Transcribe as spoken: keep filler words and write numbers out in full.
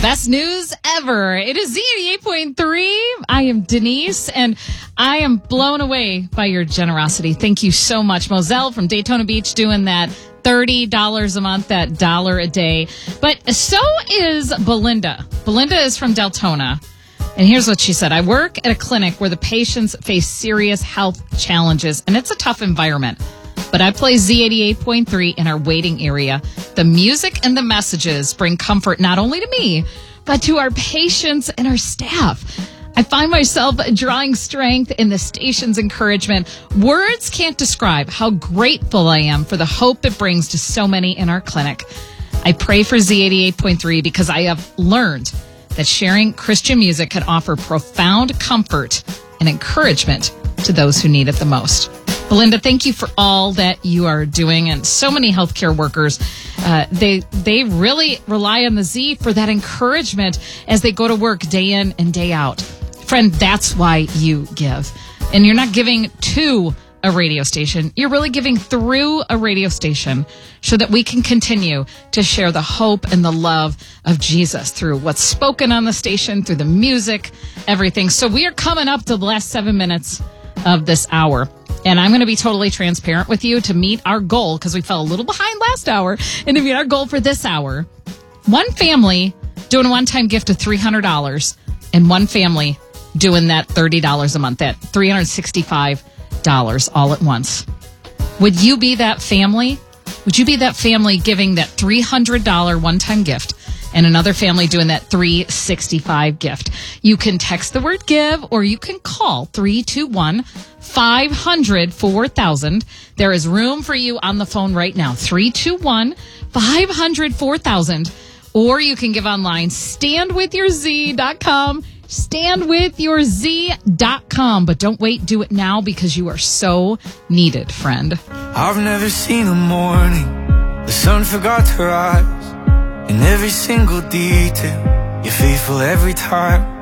Best news ever. It is Z eighty-eight point three. I am Denise, and I am blown away by your generosity. Thank you so much. Moselle from Daytona Beach doing that thirty dollars a month, that dollar a day. But so is Belinda. Belinda is from Deltona. And here's what she said. I work at a clinic where the patients face serious health challenges, and it's a tough environment. But I play Z eighty-eight point three in our waiting area. The music and the messages bring comfort not only to me, but to our patients and our staff. I find myself drawing strength in the station's encouragement. Words can't describe how grateful I am for the hope it brings to so many in our clinic. I pray for Z eighty-eight point three because I have learned that sharing Christian music can offer profound comfort and encouragement to those who need it the most. Belinda, thank you for all that you are doing. And so many healthcare workers, uh, they they really rely on the Z for that encouragement as they go to work day in and day out. Friend, that's why you give. And you're not giving to a radio station. You're really giving through a radio station so that we can continue to share the hope and the love of Jesus through what's spoken on the station, through the music, everything. So we are coming up to the last seven minutes of this hour. And I'm going to be totally transparent with you to meet our goal, because we fell a little behind last hour, and to meet our goal for this hour. One family doing a one-time gift of three hundred dollars, and one family doing that thirty dollars a month, that three hundred sixty-five dollars all at once. Would you be that family? Would you be that family giving that three hundred dollars one-time gift and another family doing that three hundred sixty-five dollars gift? You can text the word give, or you can call three two one, five hundred, four thousand. There is room for you on the phone right now. three two one, five hundred, four thousand. Or you can give online, stand with your z dot com. stand with your z dot com. But don't wait, do it now, because you are so needed, friend. I've never seen a morning the sun forgot to rise. In every single detail, you're faithful every time.